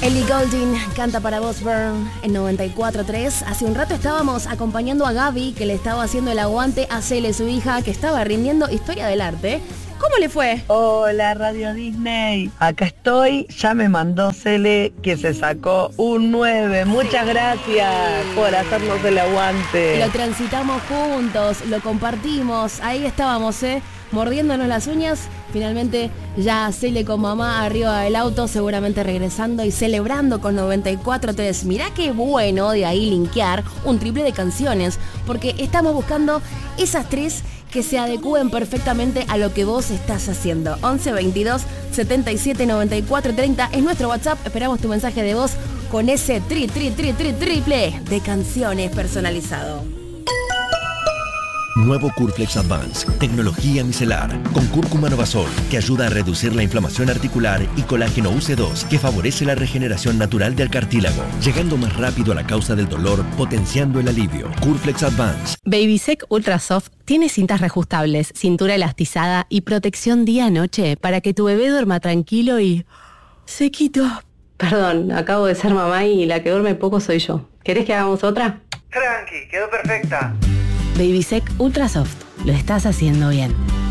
Ellie Goulding canta para vos, Burn, en 94.3. Hace un rato estábamos acompañando a Gaby, que le estaba haciendo el aguante a Cele, su hija, que estaba rindiendo Historia del Arte. ¿Cómo le fue? Hola, Radio Disney. Acá estoy. Ya me mandó Cele que se sacó un 9. Muchas gracias por hacernos el aguante. Lo transitamos juntos, lo compartimos. Ahí estábamos, mordiéndonos las uñas. Finalmente ya Cele con mamá arriba del auto, seguramente regresando y celebrando con 94.3. Mirá qué bueno de ahí linkear un triple de canciones, porque estamos buscando esas tres que se adecúen perfectamente a lo que vos estás haciendo. 11 22 77 94 30 es nuestro WhatsApp. Esperamos tu mensaje de voz con ese triple de canciones personalizado. Nuevo Curflex Advance, tecnología micelar, con cúrcuma Novasol, que ayuda a reducir la inflamación articular, y colágeno UC2, que favorece la regeneración natural del cartílago, llegando más rápido a la causa del dolor, potenciando el alivio. Curflex Advance. Babysec Ultra Soft tiene cintas reajustables, cintura elastizada y protección día-noche para que tu bebé duerma tranquilo y sequito. Perdón, acabo de ser mamá y la que duerme poco soy yo. ¿Querés que hagamos otra? Tranqui, quedó perfecta. Babysec Ultra Soft, lo estás haciendo bien.